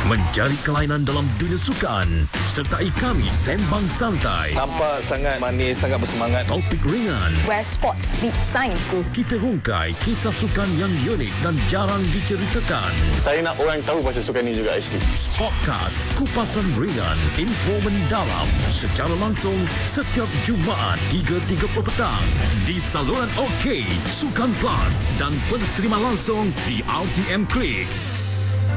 Mencari kelainan dalam dunia sukan. Sertai kami sembang santai. Nampak sangat manis, sangat bersemangat. Topik ringan. Where sports meet science. Kita hungkai kisah sukan yang unik dan jarang diceritakan. Saya nak orang tahu pasal sukan ni juga actually. Podcast Kupasan Ringan, info mendalam secara langsung setiap Jumaat 3.30 petang di saluran OK, Sukan Plus dan penerimaan langsung di RTM Klik.